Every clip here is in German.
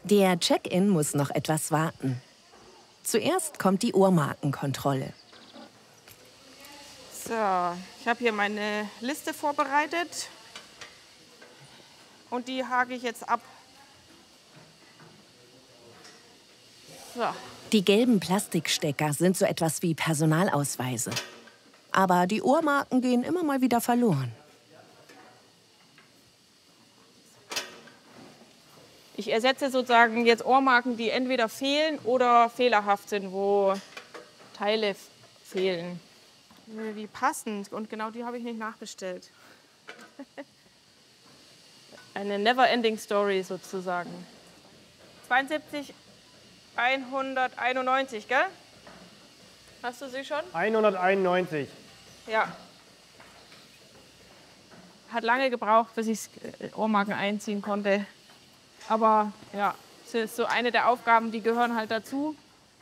Der Check-in muss noch etwas warten. Zuerst kommt die Ohrmarkenkontrolle. So, ich habe hier meine Liste vorbereitet und die hake ich jetzt ab. So. Die gelben Plastikstecker sind so etwas wie Personalausweise. Aber die Ohrmarken gehen immer mal wieder verloren. Ich ersetze sozusagen jetzt Ohrmarken, die entweder fehlen oder fehlerhaft sind, wo Teile fehlen. Wie passend. Und genau die habe ich nicht nachbestellt. Eine never-ending Story sozusagen. 72, 191, gell? Hast du sie schon? 191. Ja. Hat lange gebraucht, bis ich Ohrmarken einziehen konnte. Aber ja, das ist so eine der Aufgaben, die gehören halt dazu.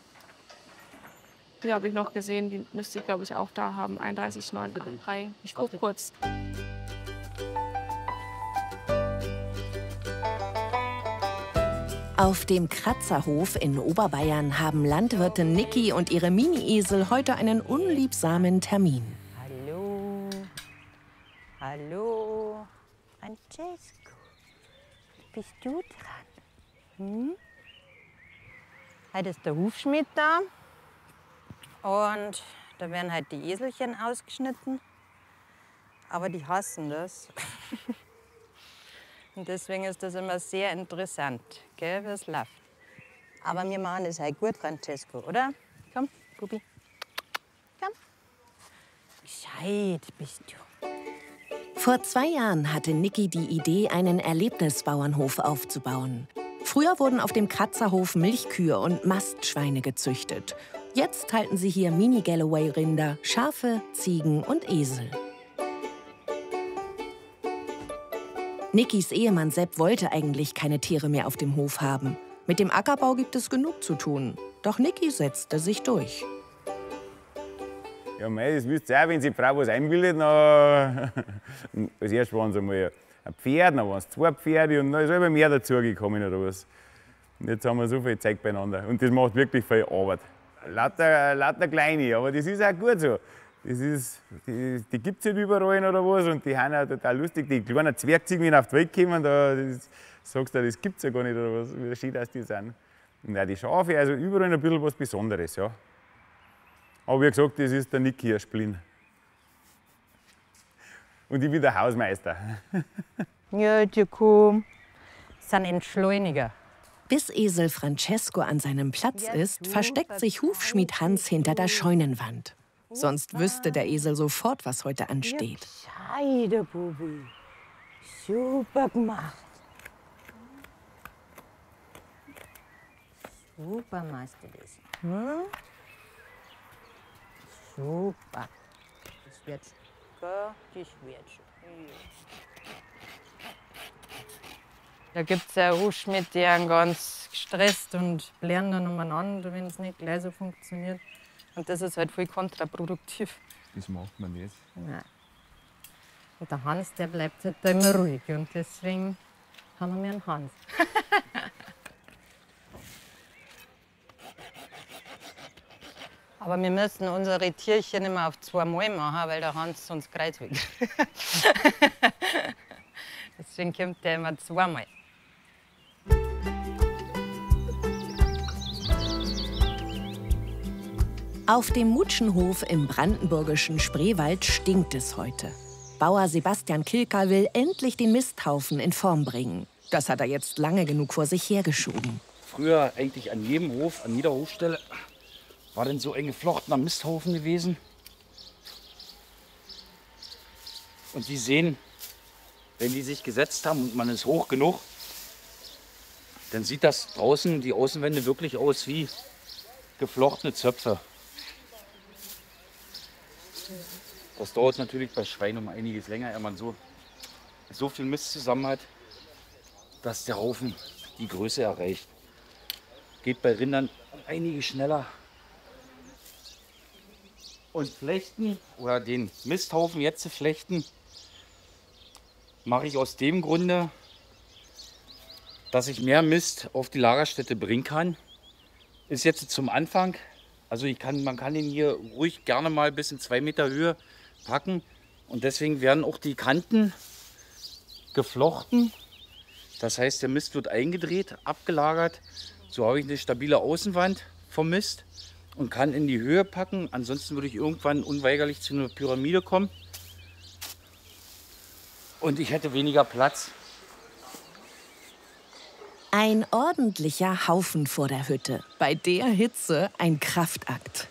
Die habe ich noch gesehen, die müsste ich, glaube ich, auch da haben. 31,93. Ich gucke kurz. Auf dem Kratzerhof in Oberbayern haben Landwirtin Niki und ihre Mini-Esel heute einen unliebsamen Termin. Hallo. Hallo. Francesco. Bist du dran? Hm? Heute ist der Hufschmied da. Und da werden halt die Eselchen ausgeschnitten. Aber die hassen das. Und deswegen ist das immer sehr interessant, gell, wie es läuft. Aber wir machen das halt gut, Francesco, oder? Komm, Bubi. Komm. Gescheit bist du. Vor 2 Jahren hatte Niki die Idee, einen Erlebnisbauernhof aufzubauen. Früher wurden auf dem Kratzerhof Milchkühe und Mastschweine gezüchtet. Jetzt halten sie hier Mini-Galloway-Rinder, Schafe, Ziegen und Esel. Nikis Ehemann Sepp wollte eigentlich keine Tiere mehr auf dem Hof haben. Mit dem Ackerbau gibt es genug zu tun. Doch Niki setzte sich durch. Ja, mei, das wisst ihr auch, wenn sich die Frau was einbildet, dann als erstes waren es einmal ein Pferd, dann waren es 2 Pferde und dann ist immer mehr dazugekommen oder was. Und jetzt haben wir so viel Zeug beieinander und das macht wirklich viel Arbeit. Lauter Kleine, aber das ist auch gut so. Die gibt es nicht überall oder was und die haben auch total lustig. Die kleinen Zwergziegen, wenn auf die Welt kommen, da sagst du, das gibt es ja gar nicht oder was, wie schön dass die sind. Und auch die Schafe, also überall ein bisschen was Besonderes, ja. Aber wie gesagt, das ist der Niki, ein Splin. Und ich bin der Hausmeister. Ja, die Kuh sind Entschleuniger. Bis Esel Francesco an seinem Platz ist, versteckt sich Hufschmied Hans hinter der Scheunenwand. Sonst wüsste der Esel sofort, was heute ansteht. Gescheiter Bubi. Super gemacht. Super machst du das. Hm? Super. Das wird schon. Das wird schon. Da gibt es ja Hufschmied, die sind ganz gestresst und blären dann umeinander, wenn es nicht gleich so funktioniert. Und das ist halt voll kontraproduktiv. Das macht man nicht. Nein. Und der Hans, der bleibt halt da immer ruhig. Und deswegen haben wir einen Hans. Aber wir müssen unsere Tierchen immer auf 2 Mal machen, weil der Hans sonst kreuz will. Deswegen kommt der immer 2 Mal. Auf dem Mutschenhof im brandenburgischen Spreewald stinkt es heute. Bauer Sebastian Kilka will endlich den Misthaufen in Form bringen. Das hat er jetzt lange genug vor sich hergeschoben. Früher eigentlich an jedem Hof, an jeder Hofstelle, war denn so ein geflochtener Misthaufen gewesen. Und Sie sehen, wenn die sich gesetzt haben und man ist hoch genug, dann sieht das draußen, die Außenwände, wirklich aus wie geflochtene Zöpfe. Das dauert natürlich bei Schweinen um einiges länger, wenn man so viel Mist zusammen hat, dass der Haufen die Größe erreicht. Geht bei Rindern um einiges schneller. Und flechten oder den Misthaufen jetzt zu flechten, mache ich aus dem Grunde, dass ich mehr Mist auf die Lagerstätte bringen kann, ist jetzt zum Anfang. Also man kann den hier ruhig gerne mal bis in 2 Meter Höhe packen. Und deswegen werden auch die Kanten geflochten. Das heißt, der Mist wird eingedreht, abgelagert. So habe ich eine stabile Außenwand vom Mist und kann in die Höhe packen. Ansonsten würde ich irgendwann unweigerlich zu einer Pyramide kommen. Und ich hätte weniger Platz. Ein ordentlicher Haufen vor der Hütte. Bei der Hitze ein Kraftakt.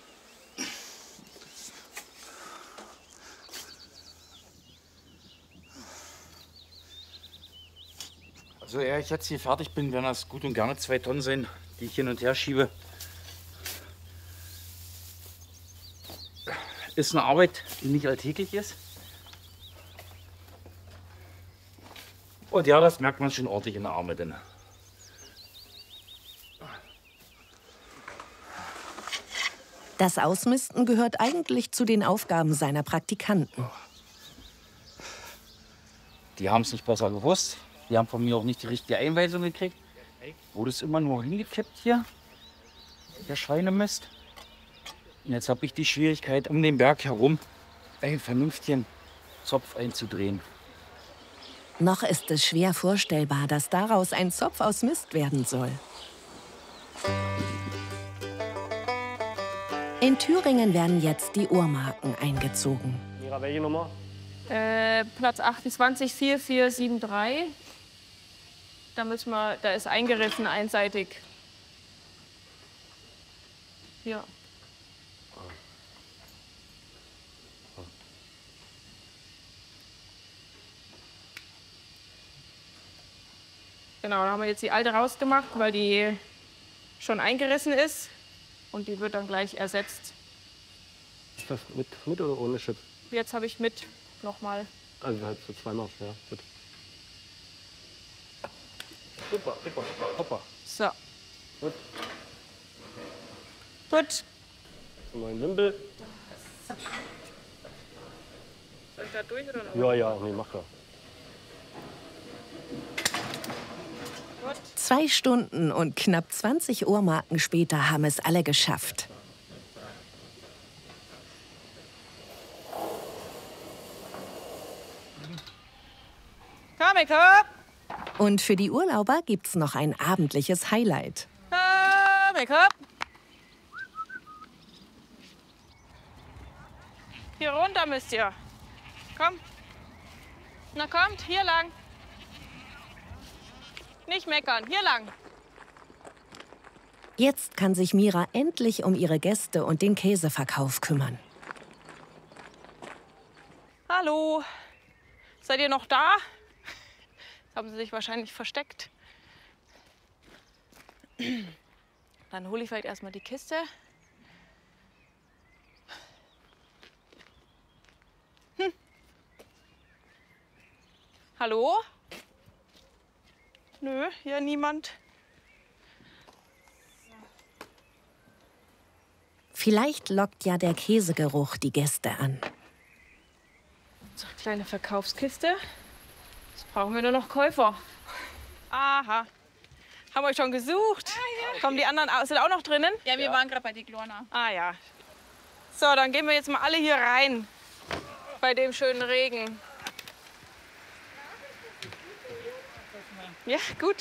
Also ehe ich jetzt hier fertig bin, werden das gut und gerne 2 Tonnen sein, die ich hin und her schiebe. Ist eine Arbeit, die nicht alltäglich ist. Und ja, das merkt man schon ordentlich in der Arme. Denn. Das Ausmisten gehört eigentlich zu den Aufgaben seiner Praktikanten. Die haben es nicht besser gewusst. Die haben von mir auch nicht die richtige Einweisung gekriegt. Wurde es immer nur hingekippt hier, der Schweinemist. Und jetzt habe ich die Schwierigkeit, um den Berg herum einen vernünftigen Zopf einzudrehen. Noch ist es schwer vorstellbar, dass daraus ein Zopf aus Mist werden soll. In Thüringen werden jetzt die Uhrmarken eingezogen. Mira, welche Nummer? Platz 28, 4473. Da ist eingerissen einseitig. Ja. Genau, da haben wir jetzt die alte rausgemacht, weil die schon eingerissen ist. Und die wird dann gleich ersetzt. Ist das mit oder ohne Chip? Jetzt habe ich mit nochmal. Also halt so zweimal, ja. Gut. Super, super, hoppa. So. Gut. Gut. Neuen Wimpel. Soll ich da durch oder noch? Ja, ja, nee, mach da. 2 Stunden und knapp 20 Uhrmarken später haben es alle geschafft. Komm. Und für die Urlauber gibt's noch ein abendliches Highlight. Komm. Hier runter müsst ihr. Komm. Na kommt, hier lang. Nicht meckern, hier lang. Jetzt kann sich Mira endlich um ihre Gäste und den Käseverkauf kümmern. Hallo. Seid ihr noch da? Jetzt haben sie sich wahrscheinlich versteckt. Dann hole ich vielleicht erstmal die Kiste. Hallo? Nö, hier niemand. Vielleicht lockt ja der Käsegeruch die Gäste an. So, kleine Verkaufskiste. Jetzt brauchen wir nur noch Käufer. Aha. Haben wir euch schon gesucht? Ja. Kommen die anderen sind auch noch drinnen? Ja, wir waren gerade bei die Glorna. Ah ja. So, dann gehen wir jetzt mal alle hier rein. Bei dem schönen Regen. Ja, gut.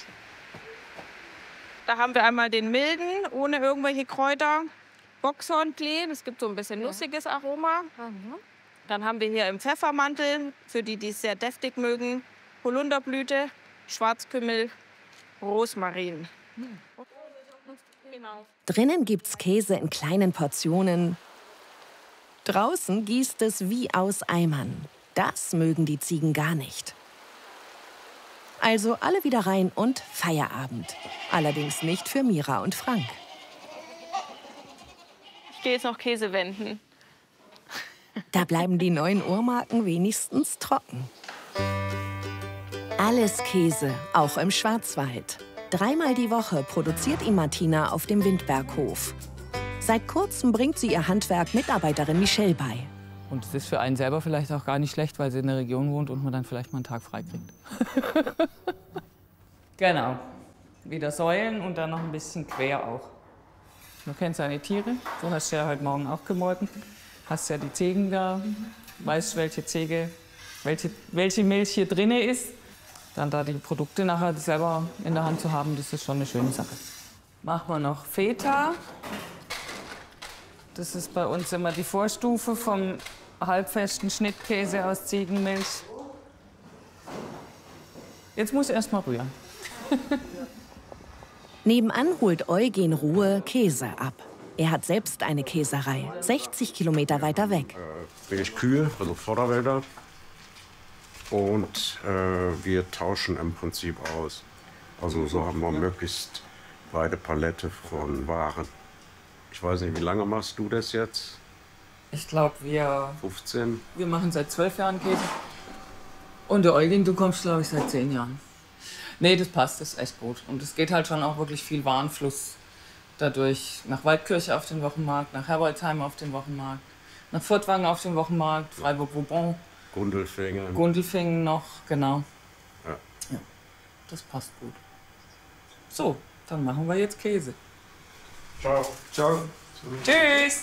Da haben wir einmal den milden, ohne irgendwelche Kräuter. Boxhornklee, das gibt so ein bisschen nussiges Aroma. Dann haben wir hier im Pfeffermantel, für die, die es sehr deftig mögen, Holunderblüte, Schwarzkümmel, Rosmarin. Genau. Drinnen gibt's Käse in kleinen Portionen. Draußen gießt es wie aus Eimern. Das mögen die Ziegen gar nicht. Also alle wieder rein und Feierabend. Allerdings nicht für Mira und Frank. Ich gehe jetzt noch Käse wenden. Da bleiben die neuen Uhrmarken wenigstens trocken. Alles Käse, auch im Schwarzwald. 3-mal die Woche produziert ihn Martina auf dem Windberghof. Seit kurzem bringt sie ihr Handwerk Mitarbeiterin Michelle bei. Und es ist für einen selber vielleicht auch gar nicht schlecht, weil sie in der Region wohnt und man dann vielleicht mal einen Tag frei kriegt. Genau. Wieder Säulen und dann noch ein bisschen quer auch. Du kennst deine Tiere, so hast du ja heute Morgen auch gemolken. Hast ja die Ziegen da, weißt welche Ziege, welche Milch hier drin ist. Dann da die Produkte nachher selber in der Hand zu haben, das ist schon eine schöne Sache. Machen wir noch Feta. Das ist bei uns immer die Vorstufe vom halbfesten Schnittkäse aus Ziegenmilch. Jetzt muss ich erst mal rühren. Nebenan holt Eugen Ruhe Käse ab. Er hat selbst eine Käserei, 60 Kilometer weiter weg. Milchkühe, also Vorderwälder. Und wir tauschen im Prinzip aus. Also so haben wir möglichst breite Palette von Waren. Ich weiß nicht, wie lange machst du das jetzt? Ich glaube, wir 15? Wir machen seit 12 Jahren Käse. Und der Eugen, du kommst, glaube ich, seit 10 Jahren. Nee, das passt, das ist echt gut. Und es geht halt schon auch wirklich viel Warenfluss dadurch. Nach Waldkirche auf den Wochenmarkt, nach Herbolzheim auf den Wochenmarkt, nach Furtwangen auf den Wochenmarkt, Freiburg-Vauban. Gundelfingen. Gundelfingen noch, genau. Ja. Ja, das passt gut. So, dann machen wir jetzt Käse. Ciao. Ciao. Tschüss.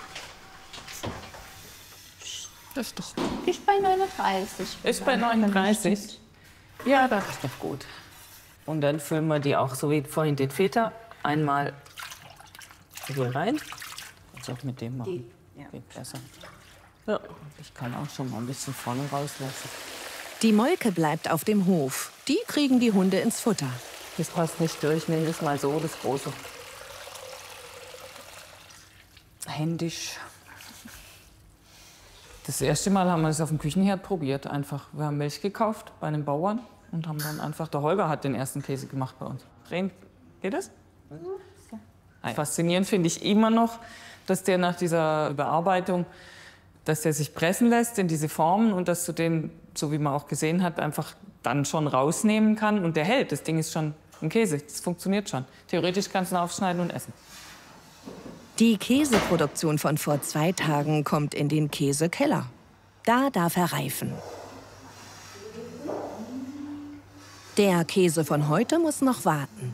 Das ist doch gut. Ist bei 39. Ist bei 39? Ja, das ist doch gut. Und dann füllen wir die auch, so wie vorhin den Feta, einmal hier rein. Jetzt auch mit dem machen. Geht besser. Ja, ich kann auch schon mal ein bisschen vorne rauslassen. Die Molke bleibt auf dem Hof. Die kriegen die Hunde ins Futter. Das passt nicht durch, nehmen das mal so, das große. Händisch. Das erste Mal haben wir es auf dem Küchenherd probiert. Einfach, wir haben Milch gekauft bei einem Bauern und haben dann einfach, der Holger hat den ersten Käse gemacht bei uns. Geht das? Faszinierend finde ich immer noch, dass der nach dieser Überarbeitung, dass der sich pressen lässt in diese Formen und dass du den, so wie man auch gesehen hat, einfach dann schon rausnehmen kann und der hält. Das Ding ist schon ein Käse, das funktioniert schon. Theoretisch kannst du ihn aufschneiden und essen. Die Käseproduktion von vor 2 Tagen kommt in den Käsekeller. Da darf er reifen. Der Käse von heute muss noch warten.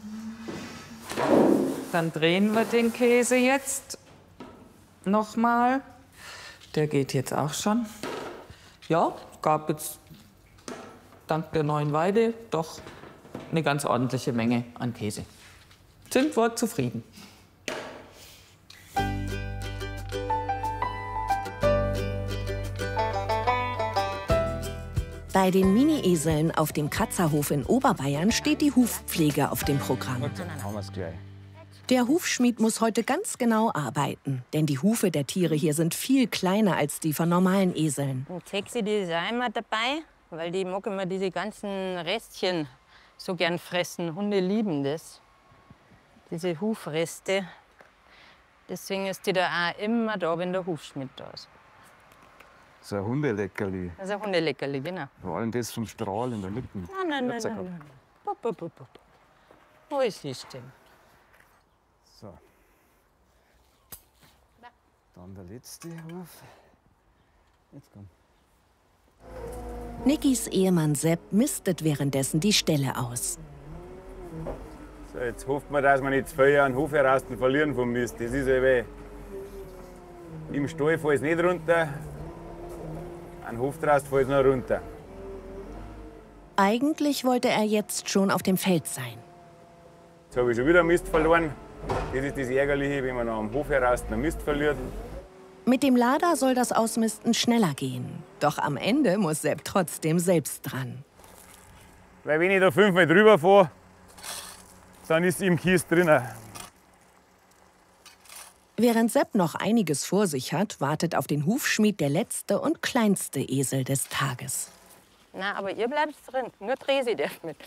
Dann drehen wir den Käse jetzt noch mal. Der geht jetzt auch schon. Ja, gab jetzt dank der neuen Weide doch eine ganz ordentliche Menge an Käse. Sind wir zufrieden. Bei den Mini-Eseln auf dem Kratzerhof in Oberbayern steht die Hufpflege auf dem Programm. Haben wir's gleich. Der Hufschmied muss heute ganz genau arbeiten, denn die Hufe der Tiere hier sind viel kleiner als die von normalen Eseln. Und Texi, die ist auch immer dabei, weil die mag immer diese ganzen Restchen so gern fressen. Hunde lieben das, diese Hufreste. Deswegen ist die da auch immer da, wenn der Hufschmied da ist. So ein Hundeleckerli. Das ist ein Hundeleckerli, genau. Vor allem das vom Strahl in der Mitte. Nein. Wo ist die denn? So. Dann der letzte Huf. Jetzt komm. Nickys Ehemann Sepp mistet währenddessen die Ställe aus. So, jetzt hofft man, dass wir nicht zu viel an Hof heraus verlieren vom Mist. Das ist ja weh. Im Stall fällt es nicht runter. An Hof draußen fällt es noch runter. Eigentlich wollte er jetzt schon auf dem Feld sein. Jetzt habe ich schon wieder Mist verloren. Das ist das Ärgerliche, wenn man noch am Hof heraus noch Mist verliert. Mit dem Lader soll das Ausmisten schneller gehen. Doch am Ende muss Sepp trotzdem selbst dran. Weil wenn ich da 5-mal drüber fahre, dann ist im Kies drin. Während Sepp noch einiges vor sich hat, wartet auf den Hufschmied der letzte und kleinste Esel des Tages. Na, aber ihr bleibt drin. Nur Tresi darf mit.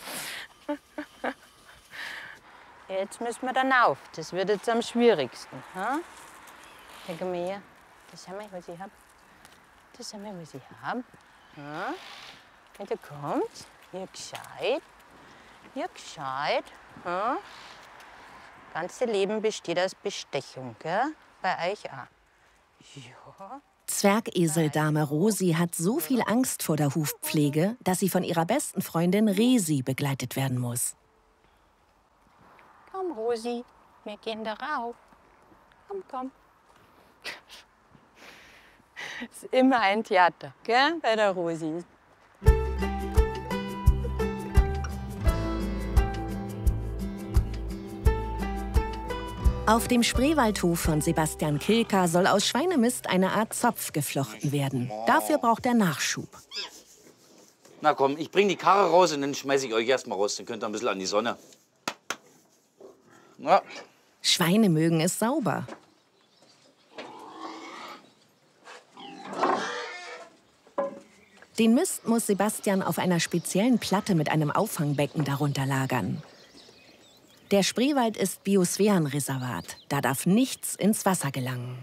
Jetzt müssen wir dann auf. Das wird jetzt am schwierigsten. Ha? Denke mir hier. Das haben wir, was ich habe. Das haben wir, was ich habe. Ha? Bitte kommt. Hier gescheit. Hier gescheit. Ha? Das ganze Leben besteht aus Bestechung, gell? Bei euch auch. Ja. Zwergeseldame Rosi hat so viel Angst vor der Hufpflege, dass sie von ihrer besten Freundin Resi begleitet werden muss. Komm, Rosi, wir gehen da rauf. Komm, komm. Ist immer ein Theater, gell, bei der Rosi. Auf dem Spreewaldhof von Sebastian Kilka soll aus Schweinemist eine Art Zopf geflochten werden. Dafür braucht er Nachschub. Na komm, ich bring die Karre raus und dann schmeiß ich euch erst mal raus. Dann könnt ihr ein bisschen an die Sonne. Ja. Schweine mögen es sauber. Den Mist muss Sebastian auf einer speziellen Platte mit einem Auffangbecken darunter lagern. Der Spreewald ist Biosphärenreservat. Da darf nichts ins Wasser gelangen.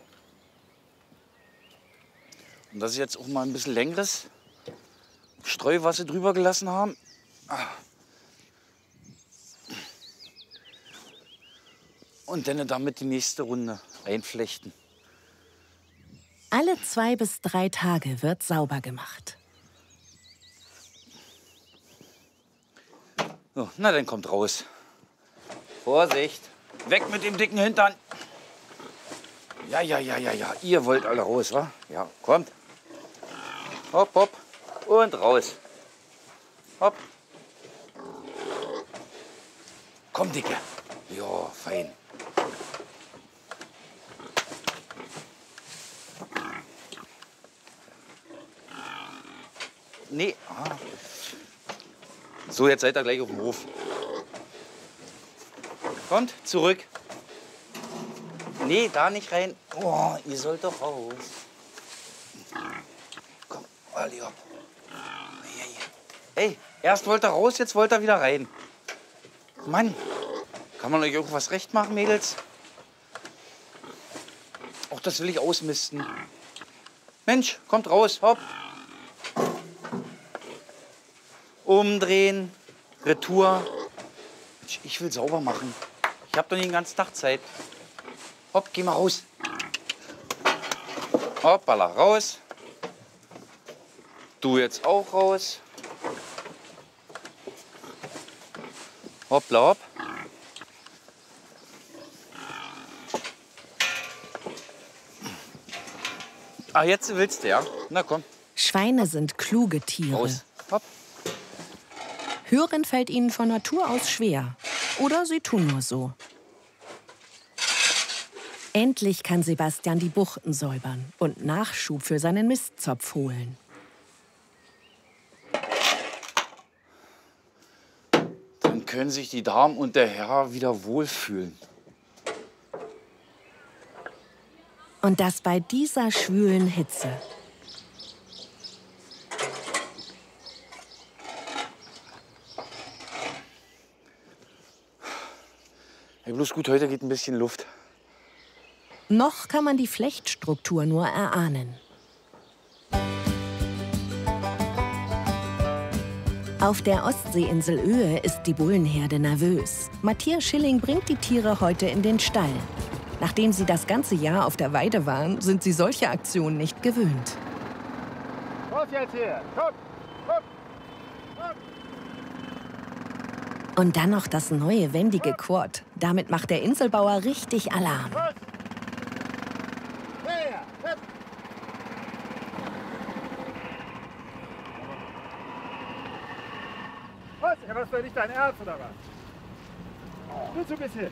Und dass ich jetzt auch mal ein bisschen längeres Streuwasser drüber gelassen haben. Und dann damit die nächste Runde einflechten. Alle 2 bis 3 Tage wird sauber gemacht. So, na dann kommt raus. Vorsicht, weg mit dem dicken Hintern. Ja. Ihr wollt alle raus, wa? Ja, kommt. Hopp, hopp und raus. Hopp. Komm, Dicke. Ja, fein. Nee. So, jetzt seid ihr gleich auf dem Hof. Kommt, zurück. Nee, da nicht rein. Oh, ihr sollt doch raus. Komm, Olli, hopp. Hey, erst wollt ihr raus, jetzt wollt ihr wieder rein. Mann, kann man euch irgendwas recht machen, Mädels? Auch das will ich ausmisten. Mensch, kommt raus, hopp. Umdrehen, Retour. Ich will sauber machen. Ich habe doch nicht den ganzen Tag Zeit. Hopp, geh mal raus. Hoppala, raus. Du jetzt auch raus. Hoppla, hopp. Ah, jetzt willst du, ja? Na komm. Schweine sind kluge Tiere. Raus. Hopp. Hören fällt ihnen von Natur aus schwer. Oder sie tun nur so. Endlich kann Sebastian die Buchten säubern und Nachschub für seinen Mistzopf holen. Dann können sich die Damen und der Herr wieder wohlfühlen. Und das bei dieser schwülen Hitze. Ja, bloß gut, heute geht ein bisschen Luft. Noch kann man die Flechtstruktur nur erahnen. Auf der Ostseeinsel Oehe ist die Bullenherde nervös. Matthias Schilling bringt die Tiere heute in den Stall. Nachdem sie das ganze Jahr auf der Weide waren, sind sie solche Aktionen nicht gewöhnt. Was jetzt hier? Komm, komm, komm. Und dann noch das neue wendige Quad. Damit macht der Inselbauer richtig Alarm. Was? Ja, was, doch nicht dein Ernst, oder was? Nur so ein bisschen.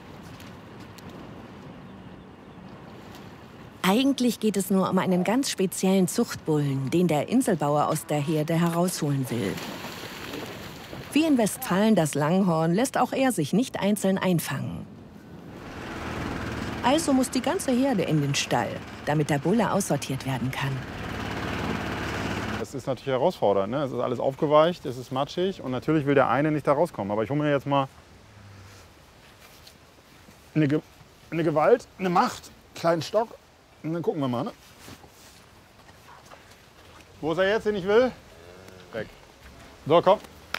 Eigentlich geht es nur um einen ganz speziellen Zuchtbullen, den der Inselbauer aus der Herde herausholen will. Wie in Westfalen das Langhorn lässt auch er sich nicht einzeln einfangen. Also muss die ganze Herde in den Stall, damit der Bulle aussortiert werden kann. Das ist natürlich herausfordernd, ne? Es ist alles aufgeweicht, es ist matschig und natürlich will der eine nicht da rauskommen. Aber ich hole mir jetzt mal eine Gewalt, eine Macht, einen kleinen Stock und dann gucken wir mal. Ne? Wo ist er jetzt, den ich will? Weg. So, komm.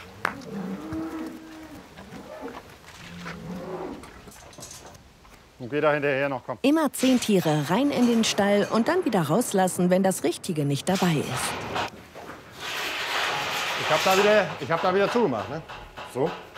Und geh da hinterher noch, komm. Immer 10 Tiere rein in den Stall und dann wieder rauslassen, wenn das Richtige nicht dabei ist. Ich hab da wieder zugemacht, ne? So.